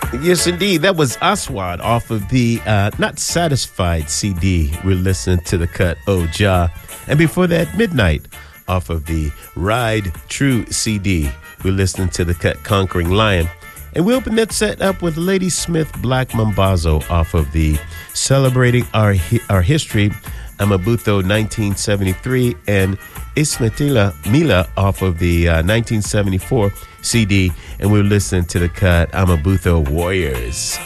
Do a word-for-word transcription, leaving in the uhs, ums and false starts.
Yes, indeed. That was Aswad off of the uh, Not Satisfied C D. We're listening to the cut Oh Jah. And before that, Midnight off of the Ride True C D. We're listening to the cut Conquering Lion. And we open that set up with Lady Smith Black Mambazo off of the Celebrating Our Hi- Our History, Amabuto nineteen seventy-three, and Ismetila Mila off of the uh, nineteen seventy-four C D. And we're listening to the cut Amabuto Warriors.